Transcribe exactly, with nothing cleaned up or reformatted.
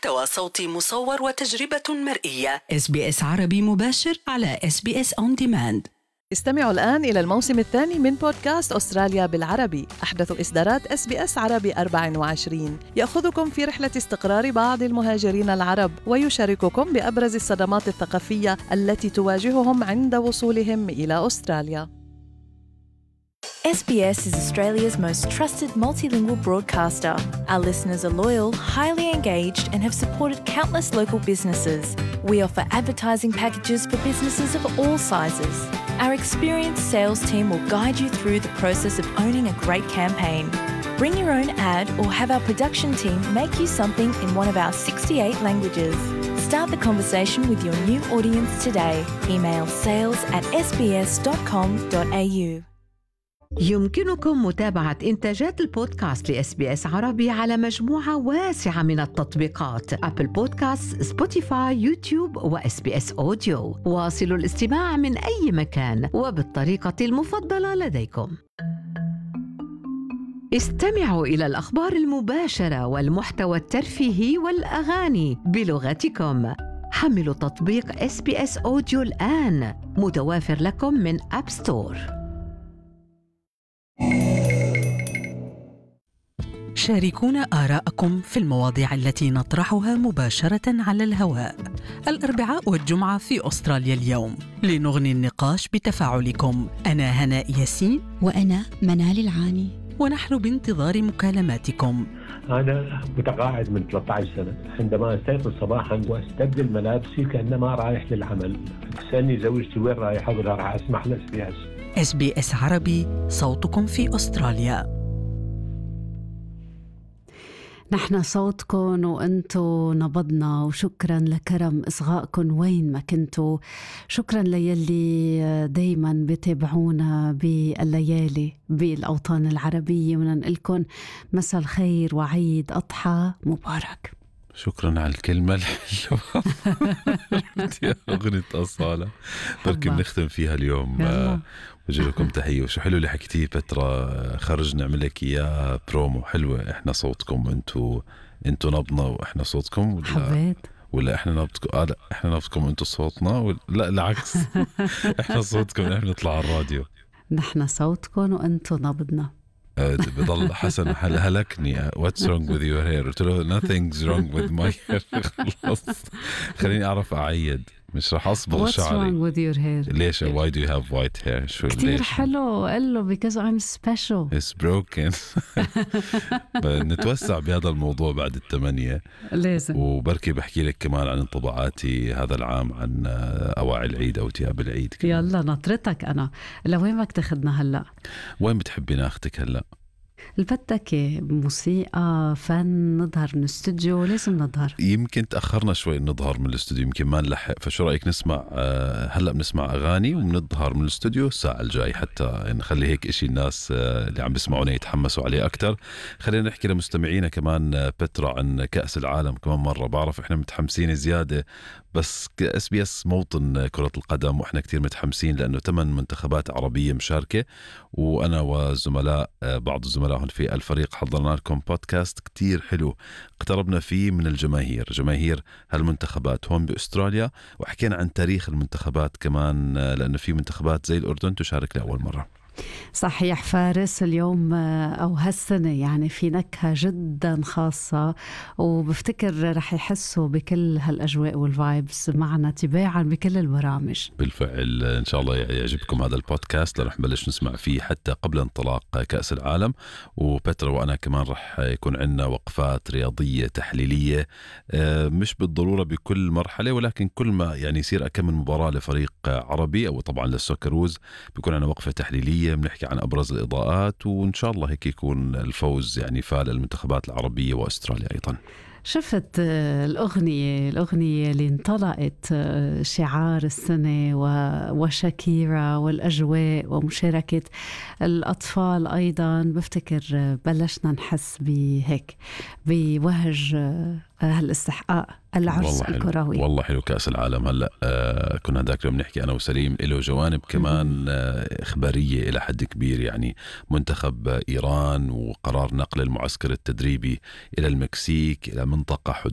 محتوى صوتي مصور وتجربة مرئية. إس بي إس عربي مباشر على إس بي إس On Demand. استمعوا الآن إلى الموسم الثاني من بودكاست أستراليا بالعربي، أحدث إصدارات إس بي إس عربي أربعة وعشرين، يأخذكم في رحلة استقرار بعض المهاجرين العرب ويشارككم بأبرز الصدمات الثقافية التي تواجههم عند وصولهم إلى أستراليا. S B S is Australia's most trusted multilingual broadcaster. Our listeners are loyal, highly engaged, and have supported countless local businesses. We offer advertising packages for businesses of all sizes. Our experienced sales team will guide you through the process of owning a great campaign. Bring your own ad or have our production team make you something in one of our sixty-eight languages. Start the conversation with your new audience today. Email sales at s b s dot com dot a u. يمكنكم متابعة إنتاجات البودكاست لإس بي إس عربي على مجموعة واسعة من التطبيقات: أبل بودكاست، سبوتيفاي، يوتيوب، وإس بي إس أوديو. واصلوا الاستماع من أي مكان وبالطريقة المفضلة لديكم. استمعوا إلى الأخبار المباشرة والمحتوى الترفيهي والأغاني بلغتكم. حملوا تطبيق إس بي إس أوديو الآن، متوافر لكم من أب ستور. شاركونا آراءكم في المواضيع التي نطرحها مباشرة على الهواء الأربعاء والجمعة في أستراليا اليوم، لنغني النقاش بتفاعلكم. أنا هناء ياسين، وأنا منال العاني، ونحن بانتظار مكالماتكم. أنا متقاعد من ثلاثة عشر سنة. عندما أستيقظ صباحا وأستبدل ملابسي كأنما رايح للعمل، تسألني زوجتي وين رايح، أقول لها راح أسمح لإس بي إس. إس بي إس عربي، صوتكم في أستراليا. نحن صوتكم وأنتو نبضنا، وشكرا لكرم إصغائكم وين ما كنتوا. شكرا ليلي دايما بتابعونا بالليالي بالأوطان العربية، وننقلكم مساء الخير وعيد أضحى مبارك. شكرا على الكلمة الحلوة. أغنية أصالة بركي بنختم فيها اليوم. وجه لكم تحية. وشو حلو اللي حكيتيه بترا، خرج نعمل لك إياه برومو حلوة. إحنا صوتكم، أنتوا أنتوا نبضنا وإحنا صوتكم. ولا حبيت ولا إحنا نبضكم؟ آه لا، إحنا نبضكم أنتوا صوتنا. ولا لا، العكس. إحنا صوتكم، إحنا نطلع على الراديو. نحن صوتكم وأنتوا نبضنا. بضل حسن هل هلكني what's wrong with your hair، قلت له nothing's wrong with my hair. خلص خليني أعرف أعيد، مش رح أصبغ شعري. What's wrong with your hair؟ ليش why do you have white hair؟ شو كتير ليش؟ حلو، قال له because I'm special. It's broken. نتوسع بهذا الموضوع بعد الثمانية لازم. وبركي بحكي لك كمان عن انطباعاتي هذا العام عن أواعي العيد أو تياب العيد كمان. يلا نطرتك. أنا لوين بدك تاخدنا هلأ؟ وين بتحبي ناخدك هلأ؟ البتكة، موسيقى، فن، نظهر من الاستوديو. لازم نظهر. يمكن تأخرنا شوي نظهر من الاستوديو، يمكن ما نلحق. فشو رأيك نسمع هلأ بنسمع أغاني وبنظهر من الاستوديو الساعة الجاي، حتى نخلي هيك إشي الناس اللي عم بيسمعونا يتحمسوا عليه أكتر. خلينا نحكي لمستمعينا كمان بترا عن كأس العالم كمان مرة. بعرف إحنا متحمسين زيادة، بس اس بي اس موطن كرة القدم وإحنا كتير متحمسين لأنه ثمان منتخبات عربية مشاركة. وأنا وزملاء بعض الزملاء هون في الفريق حضرنا لكم بودكاست كتير حلو اقتربنا فيه من الجماهير، جماهير هالمنتخبات هون بأستراليا، وحكينا عن تاريخ المنتخبات كمان، لأنه في منتخبات زي الأردن تشارك لأول مرة. صحيح فارس، اليوم أو هالسنة يعني في نكهة جدا خاصة، وبفتكر رح يحسوا بكل هالأجواء والفايبس معنا تباعا بكل البرامج. بالفعل إن شاء الله يعجبكم هذا البودكاست، رح نبلش نسمع فيه حتى قبل انطلاق كأس العالم. وبترا وأنا كمان رح يكون عندنا وقفات رياضية تحليلية، مش بالضرورة بكل مرحلة، ولكن كل ما يعني يصير أكم من مباراة لفريق عربي أو طبعا للسوكروز بيكون عندنا وقفة تحليلية بنحكي عن أبرز الإضاءات، وإن شاء الله هيك يكون الفوز يعني فال المنتخبات العربية وأستراليا أيضا. شفت الأغنية الأغنية اللي انطلقت شعار السنة وشاكيرا والأجواء ومشاركة الأطفال أيضا، بفتكر بلشنا نحس بهيك بوهج هالاستحقاق العرس الكروي. والله حلو كأس العالم. هلا آه كنا هداك اليوم نحكي أنا وسليم له جوانب كمان آه إخبارية إلى حد كبير، يعني منتخب إيران وقرار نقل المعسكر التدريبي إلى المكسيك إلى منطقة حدود